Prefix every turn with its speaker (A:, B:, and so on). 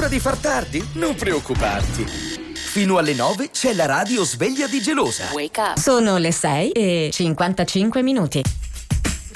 A: paura di far tardi? Non preoccuparti. Fino alle 9 c'è la radio sveglia di Gelosa.
B: Sono le 6:55.